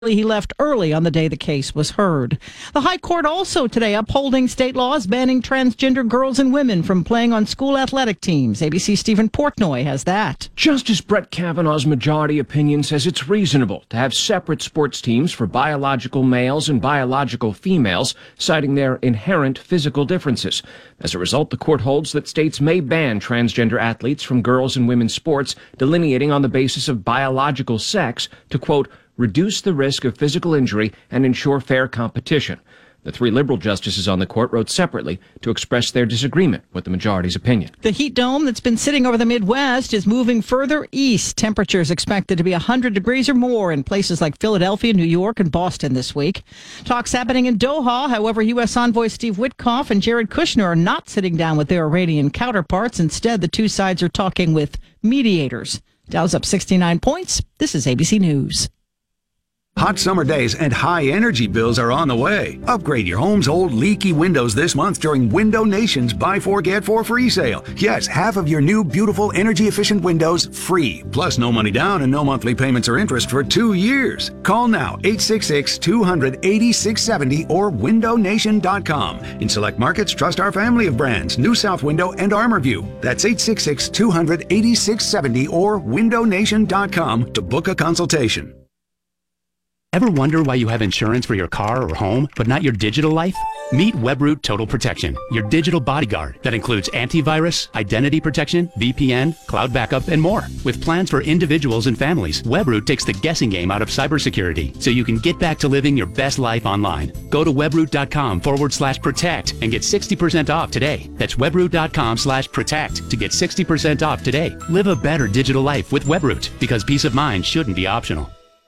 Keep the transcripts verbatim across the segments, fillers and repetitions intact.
He left early on the day the case was heard. The High Court also today upholding state laws banning transgender girls and women from playing on school athletic teams. A B C's Stephen Portnoy has that. Justice Brett Kavanaugh's majority opinion says it's reasonable to have separate sports teams for biological males and biological females, citing their inherent physical differences. As a result, the court holds that states may ban transgender athletes from girls' and women's sports, delineating on the basis of biological sex to, quote, reduce the risk of physical injury and ensure fair competition. The three liberal justices on the court wrote separately to express their disagreement with the majority's opinion. The heat dome that's been sitting over the Midwest is moving further east. Temperatures expected to be one hundred degrees or more in places like Philadelphia, New York, and Boston this week. Talks happening in Doha. However, U S envoy Steve Witkoff and Jared Kushner are not sitting down with their Iranian counterparts. Instead, the two sides are talking with mediators. Dow's up sixty-nine points. This is A B C News. Hot summer days and high energy bills are on the way. Upgrade your home's old leaky windows this month during Window Nation's Buy Four Get Four free sale. Yes, half of your new beautiful energy efficient windows free. Plus no money down and no monthly payments or interest for two years. Call now eight six six, two hundred, eighty-six seventy or window nation dot com. In select markets, trust our family of brands, New South Window and ArmorView. That's eight six six, two hundred, eighty-six seventy or window nation dot com to book a consultation. Ever wonder why you have insurance for your car or home, but not your digital life? Meet Webroot Total Protection, your digital bodyguard that includes antivirus, identity protection, V P N, cloud backup, and more. With plans for individuals and families, Webroot takes the guessing game out of cybersecurity so you can get back to living your best life online. Go to webroot.com forward slash protect and get sixty percent off today. That's webroot.com slash protect to get sixty percent off today. Live a better digital life with Webroot because peace of mind shouldn't be optional.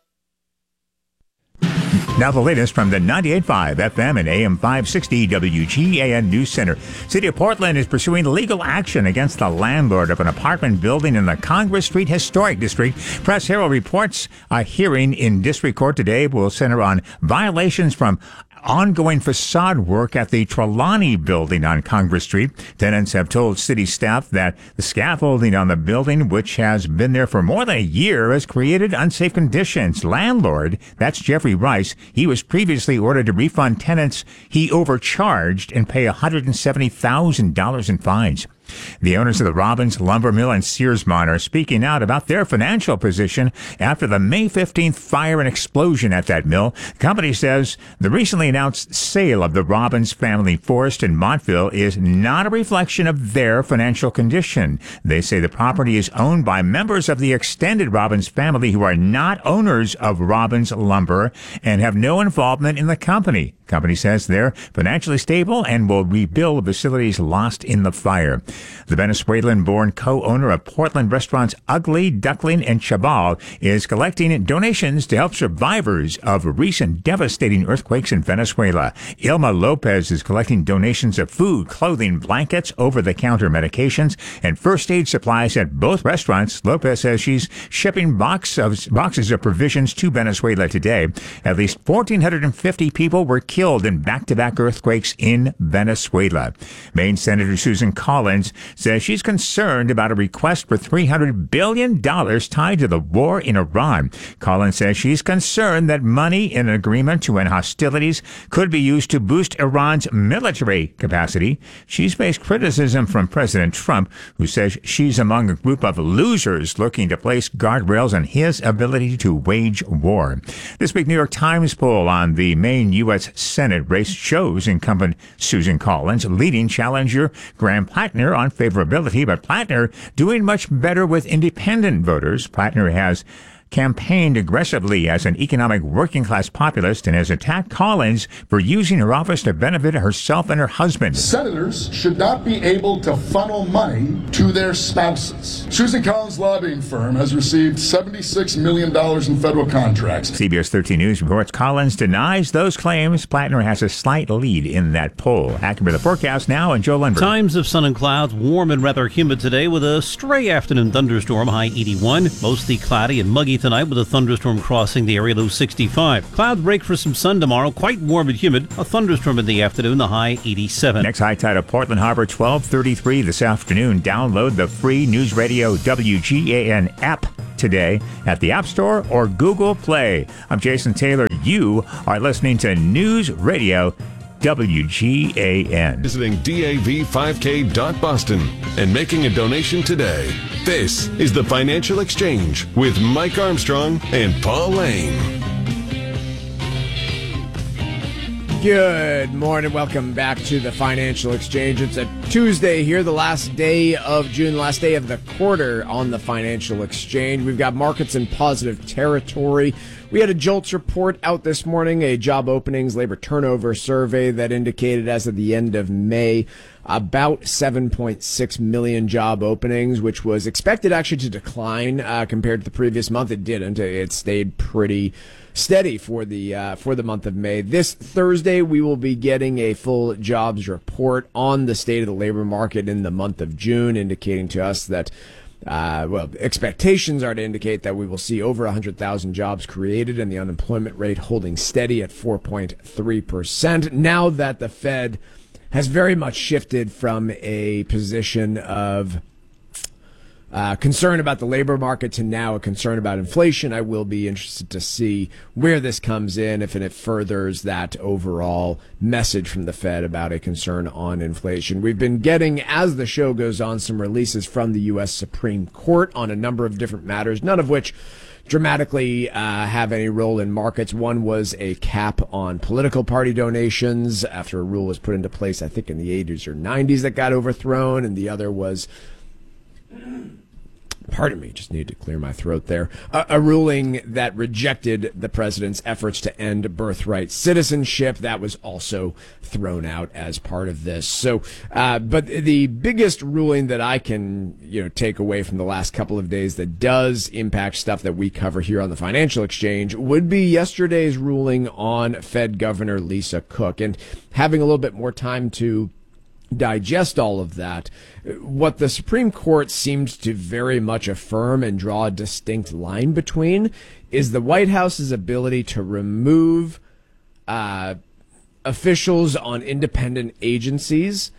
Now the latest from the ninety-eight point five F M and A M five sixty W G A N News Center. City of Portland is pursuing legal action against the landlord of an apartment building in the Congress Street Historic District. Press Herald reports a hearing in district court today will center on violations from ongoing facade work at the Trelawney building on Congress Street. Tenants have told city staff that the scaffolding on the building, which has been there for more than a year, has created unsafe conditions. Landlord, that's Jeffrey Rice, he was previously ordered to refund tenants he overcharged and pay one hundred seventy thousand dollars in fines. The owners of the Robbins Lumber Mill and Searsmont are speaking out about their financial position after the May fifteenth fire and explosion at that mill. The company says the recently announced sale of the Robbins family forest in Montville is not a reflection of their financial condition. They say the property is owned by members of the extended Robbins family who are not owners of Robbins Lumber and have no involvement in the company. The company says they're financially stable and will rebuild facilities lost in the fire. The Venezuelan-born co-owner of Portland restaurants Ugly, Duckling, and Chabal is collecting donations to help survivors of recent devastating earthquakes in Venezuela. Ilma Lopez is collecting donations of food, clothing, blankets, over-the-counter medications, and first aid supplies at both restaurants. Lopez says she's shipping box of, boxes of provisions to Venezuela today. At least one thousand four hundred fifty people were killed in back-to-back earthquakes in Venezuela. Maine Senator Susan Collins says she's concerned about a request for three hundred billion dollars tied to the war in Iran. Collins says she's concerned that money in an agreement to end hostilities could be used to boost Iran's military capacity. She's faced criticism from President Trump, who says she's among a group of losers looking to place guardrails on his ability to wage war. This week, New York Times poll on the Maine U S Senate race shows incumbent Susan Collins leading challenger Graham Plattner on favorability, but Plattner doing much better with independent voters. Plattner has campaigned aggressively as an economic working-class populist and has attacked Collins for using her office to benefit herself and her husband. Senators should not be able to funnel money to their spouses. Susan Collins' lobbying firm has received seventy-six million dollars in federal contracts. C B S thirteen News reports Collins denies those claims. Plattner has a slight lead in that poll. Accurate the forecast now, and Joe Lundberg. Times of sun and clouds, warm and rather humid today with a stray afternoon thunderstorm, high eighty-one. Mostly cloudy and muggy tonight with a thunderstorm crossing the area, low sixty-five. Cloud break for some sun tomorrow, quite warm and humid. A thunderstorm in the afternoon, the high eighty-seven. Next high tide of Portland Harbor, twelve thirty-three this afternoon. Download the free News Radio W G A N app today at the App Store or Google Play. I'm Jason Taylor. You are listening to News Radio W G A N. Visiting D A V five K dot Boston and making a donation today. This is the Financial Exchange with Mike Armstrong and Paul Lane. Good morning. Welcome back to the Financial Exchange. It's a Tuesday here, the last day of June, last day of the quarter on the Financial Exchange. We've got markets in positive territory. We had a JOLTS report out this morning, a job openings, labor turnover survey that indicated as of the end of May, about seven point six million job openings, which was expected actually to decline uh, compared to the previous month. It didn't. It stayed pretty steady for the uh, for the month of May. This Thursday, we will be getting a full jobs report on the state of the labor market in the month of June, indicating to us that Uh, well, expectations are to indicate that we will see over one hundred thousand jobs created and the unemployment rate holding steady at four point three percent. Now that the Fed has very much shifted from a position of uh, concern about the labor market to now a concern about inflation, I will be interested to see where this comes in, if it furthers that overall message from the Fed about a concern on inflation. We've been getting, as the show goes on, some releases from the U S Supreme Court on a number of different matters, none of which dramatically uh, have any role in markets. One was a cap on political party donations after a rule was put into place, I think in the eighties or nineties, that got overthrown, and the other was, pardon me, just needed to clear my throat there, a, a ruling that rejected the president's efforts to end birthright citizenship. That was also thrown out as part of this. So, uh, but the biggest ruling that I can, you know, take away from the last couple of days that does impact stuff that we cover here on the Financial Exchange would be yesterday's ruling on Fed Governor Lisa Cook. And having a little bit more time to digest all of that, what the Supreme Court seemed to very much affirm and draw a distinct line between is the White House's ability to remove uh, officials on independent agencies,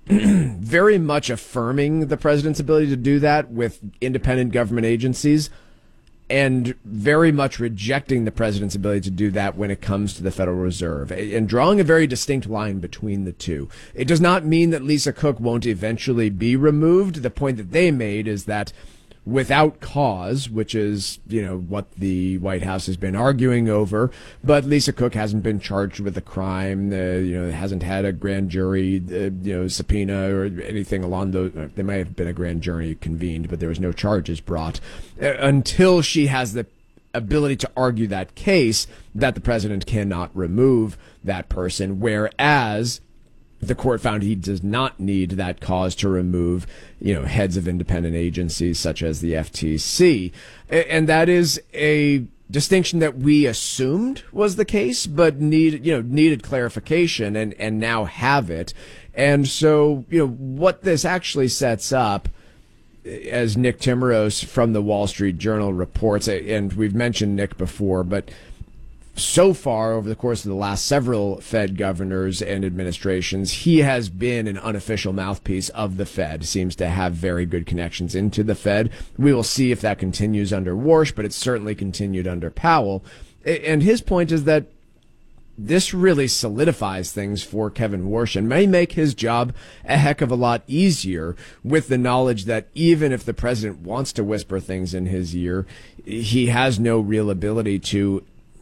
very much affirming the president's ability to do that with independent government agencies, and very much rejecting the president's ability to do that when it comes to the Federal Reserve, and drawing a very distinct line between the two. It does not mean that Lisa Cook won't eventually be removed. The point that they made is that without cause, which is, you know, what the White House has been arguing over, but Lisa Cook hasn't been charged with a crime, uh, you know, hasn't had a grand jury, uh, you know, subpoena or anything along those. Uh, there may have been a grand jury convened, but there was no charges brought uh, until she has the ability to argue that case that the president cannot remove that person, whereas the court found he does not need that cause to remove, you know, heads of independent agencies such as the F T C. And that is a distinction that we assumed was the case, but need, you know, needed clarification and, and now have it. And so, you know, what this actually sets up, as Nick Timmeros from the Wall Street Journal reports, and we've mentioned Nick before, but so far, over the course of the last several Fed governors and administrations, he has been an unofficial mouthpiece of the Fed, seems to have very good connections into the Fed. We will see if that continues under Warsh, but it's certainly continued under Powell. And his point is that this really solidifies things for Kevin Warsh and may make his job a heck of a lot easier, with the knowledge that even if the president wants to whisper things in his ear, he has no real ability to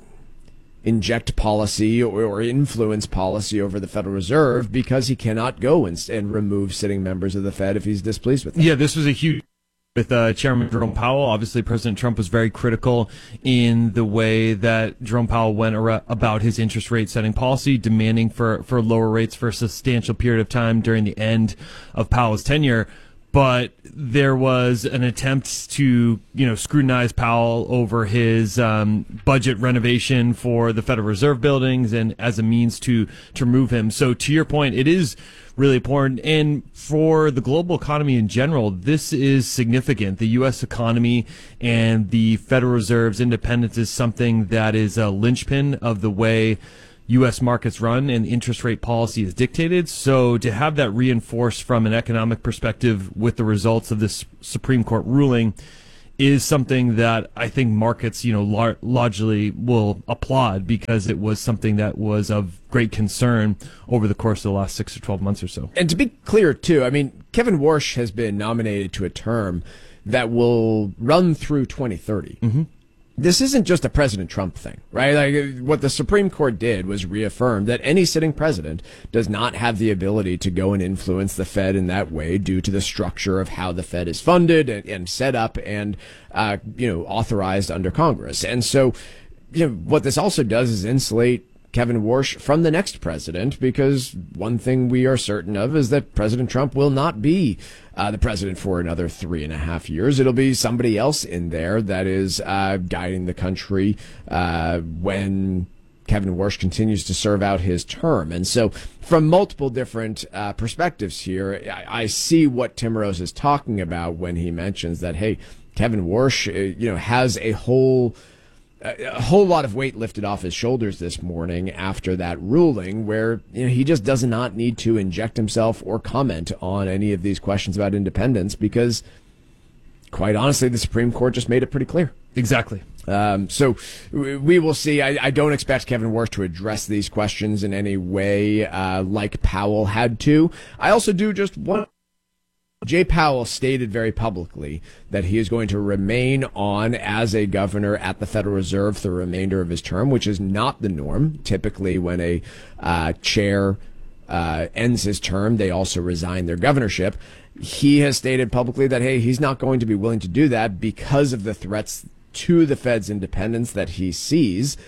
inject policy or, or influence policy over the Federal Reserve, because he cannot go and, and remove sitting members of the Fed if he's displeased with them. Yeah, this was a huge with uh, Chairman Jerome Powell. Obviously, President Trump was very critical in the way that Jerome Powell went ar- about his interest rate setting policy, demanding for, for lower rates for a substantial period of time during the end of Powell's tenure. But there was an attempt to, you know, scrutinize Powell over his um, budget renovation for the Federal Reserve buildings and as a means to, to remove him. So to your point, it is really important. And for the global economy in general, this is significant. The U S economy and the Federal Reserve's independence is something that is a linchpin of the way U S markets run and interest rate policy is dictated. So to have that reinforced from an economic perspective with the results of this Supreme Court ruling is something that I think markets, you know, lar- largely will applaud because it was something that was of great concern over the course of the last six or twelve months or so. And to be clear, too, I mean, Kevin Warsh has been nominated to a term that will run through twenty thirty. Mm-hmm. This isn't just a President Trump thing, right? Like, what the Supreme Court did was reaffirm that any sitting president does not have the ability to go and influence the Fed in that way due to the structure of how the Fed is funded and, and set up and, uh, you know, authorized under Congress. And so, you know, what this also does is insulate Kevin Warsh from the next president, because one thing we are certain of is that President Trump will not be uh, the president for another three and a half years. It'll be somebody else in there that is uh, guiding the country uh, when Kevin Warsh continues to serve out his term. And so from multiple different uh, perspectives here, I, I see what Tim Rose is talking about when he mentions that, hey, Kevin Warsh, uh, you know, has a whole a whole lot of weight lifted off his shoulders this morning after that ruling, where, you know, he just does not need to inject himself or comment on any of these questions about independence, because quite honestly, the Supreme Court just made it pretty clear. Exactly. Um, so we will see. I, I don't expect Kevin Warsh to address these questions in any way uh, like Powell had to. I also do just want Jay Powell stated very publicly that he is going to remain on as a governor at the Federal Reserve for the remainder of his term, which is not the norm. Typically, when a uh, chair uh, ends his term, they also resign their governorship. He has stated publicly that, hey, he's not going to be willing to do that because of the threats to the Fed's independence that he sees.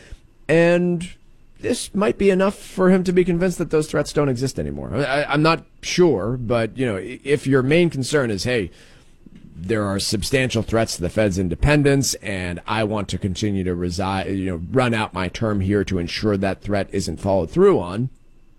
And this might be enough for him to be convinced that those threats don't exist anymore. I, I'm not sure, but, you know, if your main concern is, hey, there are substantial threats to the Fed's independence, and I want to continue to reside, you know, run out my term here to ensure that threat isn't followed through on,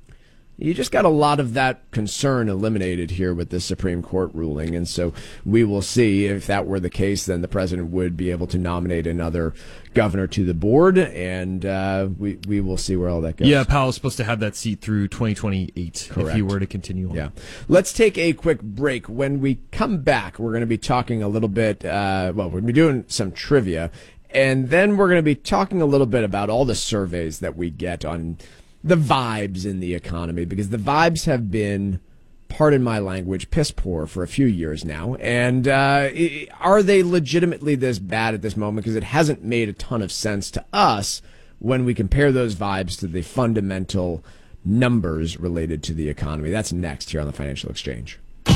you just got a lot of that concern eliminated here with this Supreme Court ruling. And so we will see. If that were the case, then the president would be able to nominate another governor to the board, and uh, we, we will see where all that goes. Yeah, Powell's supposed to have that seat through twenty twenty-eight. Correct. If he were to continue on. Yeah. Let's take a quick break. When we come back, we're going to be talking a little bit, uh, well, we're going to be doing some trivia, and then we're going to be talking a little bit about all the surveys that we get on the vibes in the economy, because the vibes have been, pardon my language, piss poor for a few years now. And uh, are they legitimately this bad at this moment? Because it hasn't made a ton of sense to us when we compare those vibes to the fundamental numbers related to the economy. That's next here on the Financial Exchange.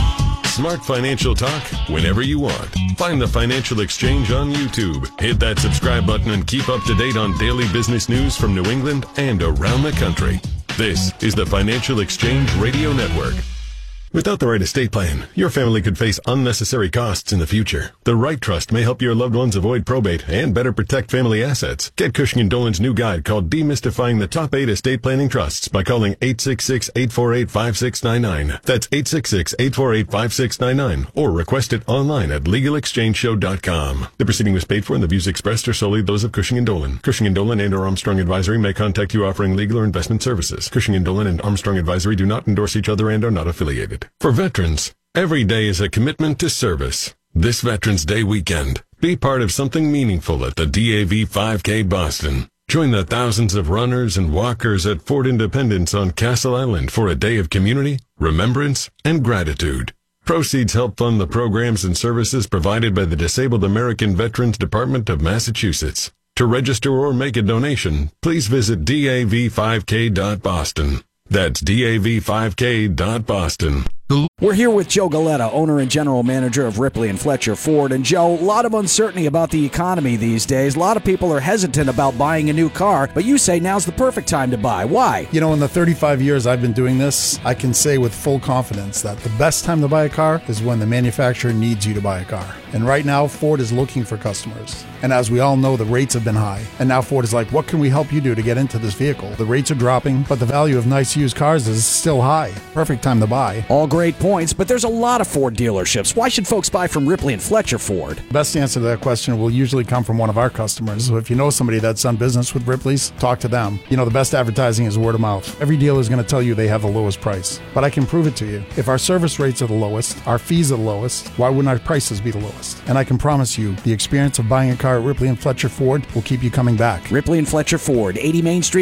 Smart financial talk whenever you want. Find the Financial Exchange on YouTube. Hit that subscribe button and keep up to date on daily business news from New England and around the country. This is the Financial Exchange Radio Network. Without the right estate plan, your family could face unnecessary costs in the future. The Right Trust may help your loved ones avoid probate and better protect family assets. Get Cushing and Dolan's new guide called Demystifying the Top eight Estate Planning Trusts by calling eight six six, eight four eight, five six nine nine. That's eight six six, eight four eight, five six nine nine. Or request it online at legal exchange show dot com. The proceeding was paid for and the views expressed are solely those of Cushing and Dolan. Cushing and Dolan and or Armstrong Advisory may contact you offering legal or investment services. Cushing and Dolan and Armstrong Advisory do not endorse each other and are not affiliated. For veterans, every day is a commitment to service. This Veterans Day weekend, be part of something meaningful at the D A V five K Boston. Join the thousands of runners and walkers at Fort Independence on Castle Island for a day of community, remembrance, and gratitude. Proceeds help fund the programs and services provided by the Disabled American Veterans Department of Massachusetts. To register or make a donation, please visit D A V five K dot boston. That's D A V five K dot boston. We're here with Joe Galetta, owner and general manager of Ripley and Fletcher Ford. And Joe, a lot of uncertainty about the economy these days. A lot of people are hesitant about buying a new car, but you say now's the perfect time to buy. Why? You know, in the thirty-five years I've been doing this, I can say with full confidence that the best time to buy a car is when the manufacturer needs you to buy a car. And right now, Ford is looking for customers. And as we all know, the rates have been high. And now Ford is like, what can we help you do to get into this vehicle? The rates are dropping, but the value of nice used cars is still high. Perfect time to buy. All great points, but there's a lot of Ford dealerships. Why should folks buy from Ripley and Fletcher Ford? The best answer to that question will usually come from one of our customers. So if you know somebody that's done business with Ripley's, talk to them. You know, the best advertising is word of mouth. Every dealer is going to tell you they have the lowest price. But I can prove it to you. If our service rates are the lowest, our fees are the lowest, why wouldn't our prices be the lowest? trust. And I can promise you, the experience of buying a car at Ripley and Fletcher Ford will keep you coming back. Ripley and Fletcher Ford, eighty Main Street.